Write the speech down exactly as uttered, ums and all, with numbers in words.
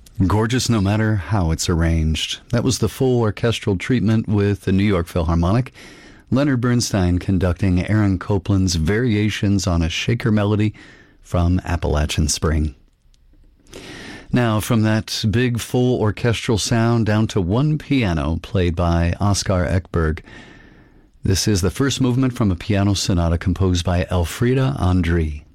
Gorgeous no matter how it's arranged. That was the full orchestral treatment with the New York Philharmonic. Leonard Bernstein conducting Aaron Copland's Variations on a Shaker Melody from Appalachian Spring. Now, from that big full orchestral sound down to one piano played by Oskar Ekberg. This is the first movement from a piano sonata composed by Elfriede André.